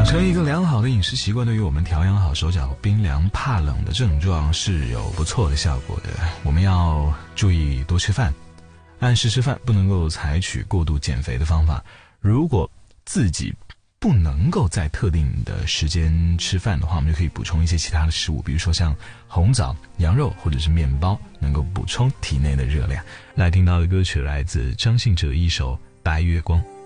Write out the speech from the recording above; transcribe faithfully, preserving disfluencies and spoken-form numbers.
成一个良好的饮食习惯对于我们调养好手脚冰凉怕冷的症状是有不错的效果的。我们要注意多吃饭，按时吃饭，不能够采取过度减肥的方法。如果自己不能够在特定的时间吃饭的话，我们就可以补充一些其他的食物，比如说像红枣、羊肉或者是面包，能够补充体内的热量。来听到的歌曲来自张信哲一首《白月光》。